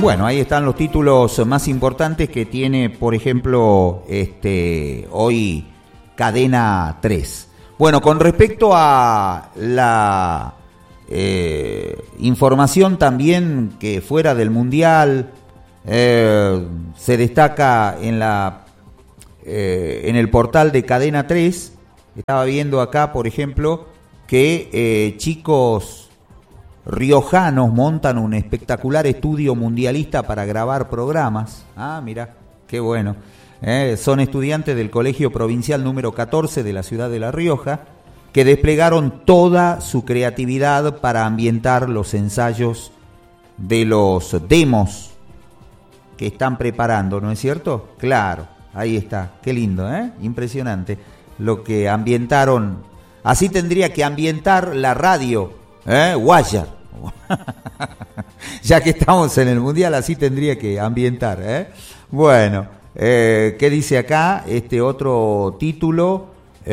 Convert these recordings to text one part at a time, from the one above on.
Bueno, ahí están los títulos más importantes que tiene, por ejemplo, hoy Cadena 3. Bueno, con respecto a la información también que fuera del Mundial, se destaca en el portal de Cadena 3, estaba viendo acá, por ejemplo, que chicos riojanos montan un espectacular estudio mundialista para grabar programas. Ah, mira, qué bueno. Son estudiantes del Colegio Provincial número 14 de la ciudad de La Rioja, que desplegaron toda su creatividad para ambientar los ensayos de los demos que están preparando, ¿no es cierto? Claro, ahí está, qué lindo, impresionante lo que ambientaron. Así tendría que ambientar la radio, Guayar. Ya que estamos en el Mundial, así tendría que ambientar, Bueno, ¿qué dice acá? Este otro título,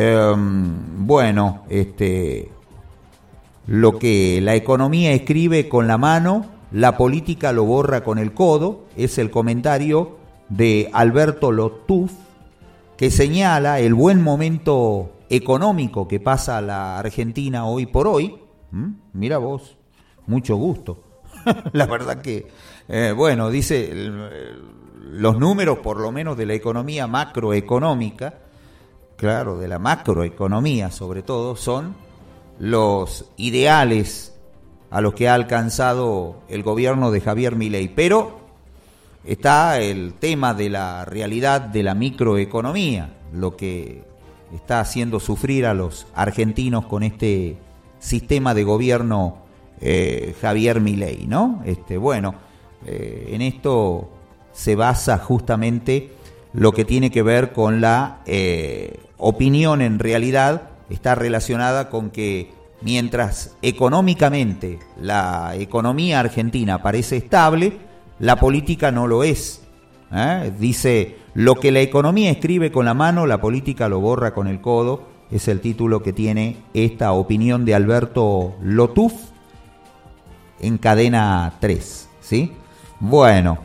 lo que la economía escribe con la mano, la política lo borra con el codo, es el comentario de Alberto Lotuf, que señala el buen momento económico que pasa la Argentina hoy por hoy. Mira vos, mucho gusto. La verdad que, dice, los números por lo menos de la economía macroeconómica, claro, de la macroeconomía sobre todo, son los ideales a los que ha alcanzado el gobierno de Javier Milei. Pero está el tema de la realidad de la microeconomía, lo que está haciendo sufrir a los argentinos con este sistema de gobierno Javier Milei, ¿no? En esto se basa justamente lo que tiene que ver con la opinión. En realidad está relacionada con que mientras económicamente la economía argentina parece estable, la política no lo es. Dice, lo que la economía escribe con la mano, la política lo borra con el codo. Es el título que tiene esta opinión de Alberto Lotuf en Cadena 3, ¿sí? Bueno,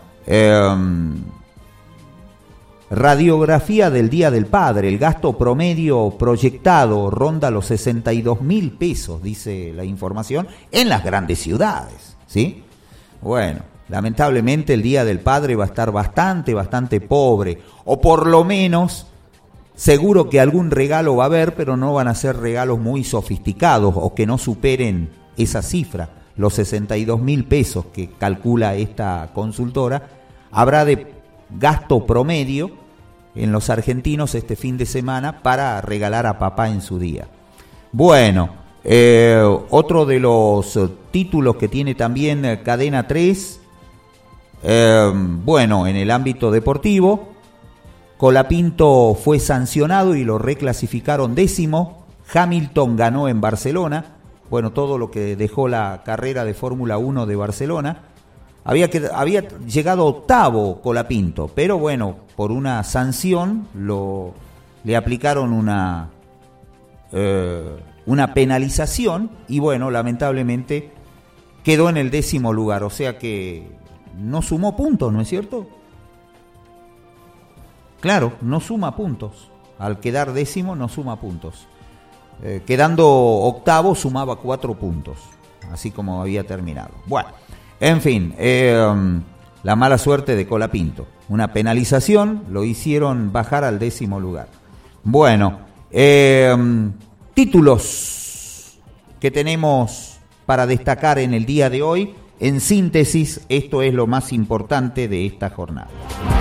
radiografía del Día del Padre. El gasto promedio proyectado ronda los 62.000 pesos, dice la información, en las grandes ciudades, ¿sí? Bueno, lamentablemente el Día del Padre va a estar bastante pobre, o por lo menos seguro que algún regalo va a haber, pero no van a ser regalos muy sofisticados o que no superen esa cifra, los 62.000 pesos que calcula esta consultora. Habrá de gasto promedio en los argentinos este fin de semana para regalar a papá en su día. Bueno, otro de los títulos que tiene también Cadena 3, en el ámbito deportivo, Colapinto fue sancionado y lo reclasificaron 10º. Hamilton ganó en Barcelona. Bueno, todo lo que dejó la carrera de Fórmula 1 de Barcelona. Había llegado 8º Colapinto, pero bueno, por una sanción le aplicaron una penalización y bueno, lamentablemente quedó en el 10º lugar. O sea que no sumó puntos, ¿no es cierto? Claro, no suma puntos. Al quedar 10º no suma puntos. Quedando 8º sumaba 4 puntos, así como había terminado. Bueno, en fin, la mala suerte de Colapinto. Una penalización, lo hicieron bajar al 10º lugar. Bueno, títulos que tenemos para destacar en el día de hoy. En síntesis, esto es lo más importante de esta jornada.